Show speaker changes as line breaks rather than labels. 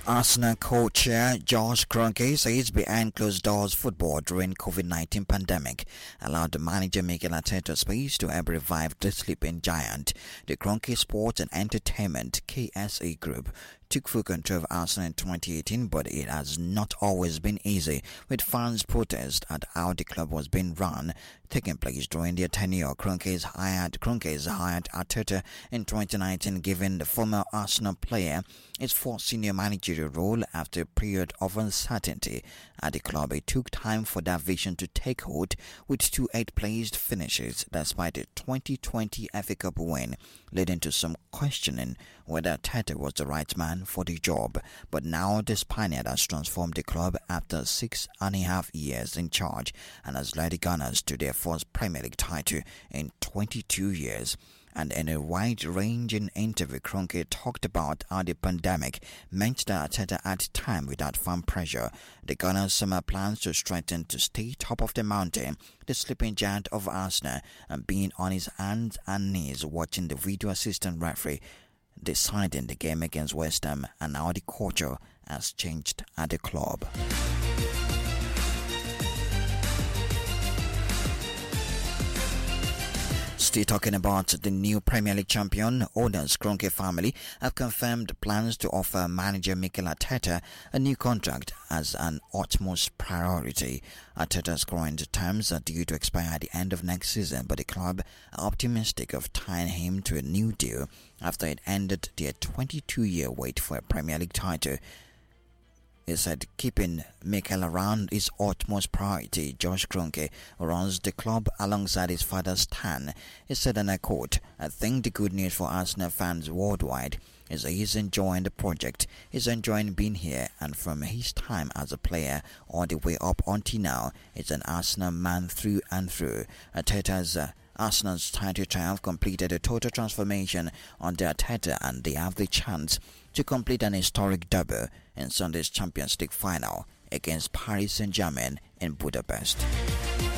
Arsenal co-chair Josh Kroenke says behind closed doors football during COVID-19 pandemic allowed the manager Mikel Arteta space to help revive the sleeping giant. The Kroenke Sports and Entertainment KSA Group took full control of Arsenal in 2018, but it has not always been easy, with fans' protest at how the club was being run taking place during their tenure. Kroenke's hired Arteta in 2019, giving the former Arsenal player his fourth senior managerial role after a period of uncertainty at the club. It took time for that vision to take hold, with 2 8th-placed finishes despite the 2020 FA Cup win, leading to some questioning whether Arteta was the right man for the job. But now the Spaniard has transformed the club after 6.5 years in charge and has led the Gunners to their first Premier League title in 22 years. And in a wide-ranging interview, Kroenke talked about how the pandemic meant that Arteta had time without fan pressure. The Gunners' summer plans to strengthen to stay top of the mountain, the sleeping giant of Arsenal, and being on his hands and knees watching the video assistant referee deciding the game against West Ham, and how the culture has changed at the club. Still talking about the new Premier League champion, owners Kroenke family have confirmed plans to offer manager Mikel Arteta a new contract as an utmost priority. Arteta's current terms are due to expire at the end of next season, but the club are optimistic of tying him to a new deal after it ended their 22-year wait for a Premier League title. He said keeping Mikel around is utmost priority. Josh Kroenke, who runs the club alongside his father Stan, he said, and I quote, "I think the good news for Arsenal fans worldwide is that he's enjoying the project, he's enjoying being here, and from his time as a player all the way up until now, he's an Arsenal man through and through." Arteta's Arsenal's title triumph completed a total transformation under Arteta, and they have the chance to complete an historic double in Sunday's Champions League final against Paris Saint-Germain in Budapest.